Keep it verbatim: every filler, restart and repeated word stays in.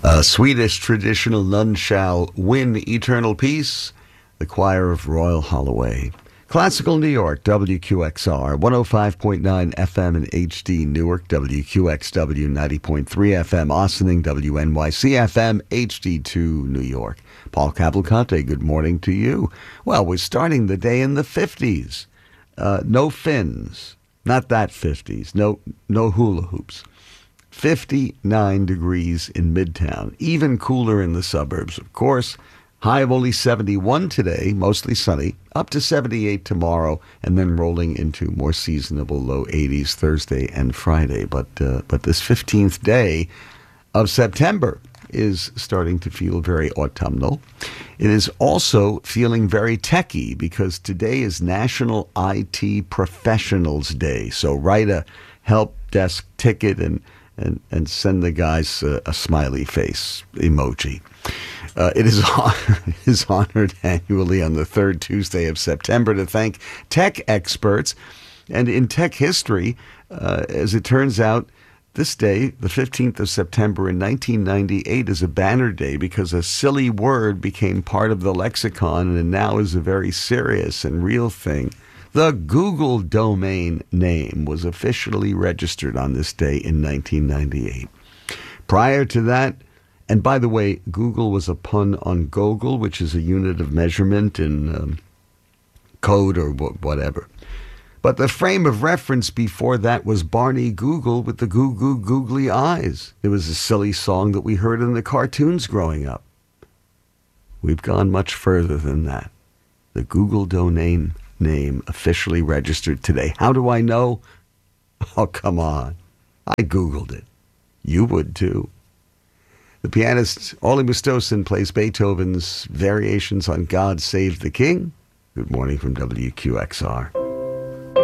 A Swedish traditional None Shall Win Eternal Peace, the choir of Royal Holloway. Classical New York, W Q X R, one oh five point nine F M in H D Newark, W Q X W ninety point three F M Ossining, W N Y C F M, H D two New York. Paul Cavalcante, good morning to you. Well, we're starting the day in the fifties. Uh, no fins, not that fifties, no, no hula hoops. fifty-nine degrees in Midtown, even cooler in the suburbs, of course. High of only seventy-one today, mostly sunny, up to seventy-eight tomorrow, and then rolling into more seasonable low eighties Thursday and Friday. But uh, but this fifteenth day of September is starting to feel very autumnal. It is also feeling very techy because today is National I T Professionals Day. So write a help desk ticket and and, and send the guys a, a smiley face emoji. Uh, it is it is honored annually on the third Tuesday of September to thank tech experts. And in tech history, uh, as it turns out, this day, the fifteenth of September in nineteen ninety-eight, is a banner day because a silly word became part of the lexicon and now is a very serious and real thing. The Google domain name was officially registered on this day in nineteen ninety-eight. Prior to that, and by the way, Google was a pun on Gogol, which is a unit of measurement in um, code or whatever. But the frame of reference before that was Barney Google with the goo goo googly eyes. It was a silly song that we heard in the cartoons growing up. We've gone much further than that. The Google domain name officially registered today. How do I know? Oh, come on. I Googled it. You would too. The pianist Ole Mustosen plays Beethoven's Variations on God Save the King. Good morning from W Q X R.